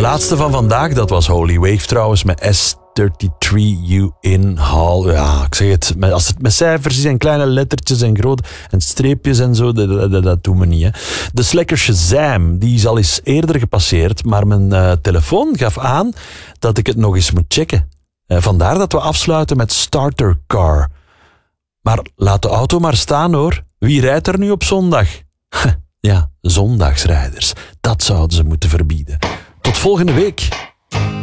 laatste van vandaag, dat was Holy Wave trouwens, met S33U in Hall. Ja, ik zeg het, als het met cijfers is en kleine lettertjes en grote en streepjes en zo, dat doen we niet. Hè. De Slacker Shazam, die is al eens eerder gepasseerd, maar mijn telefoon gaf aan dat ik het nog eens moet checken. Vandaar dat we afsluiten met Starter Car. Maar laat de auto maar staan hoor. Wie rijdt er nu op zondag? Ja, zondagsrijders. Dat zouden ze moeten verbieden. Tot volgende week.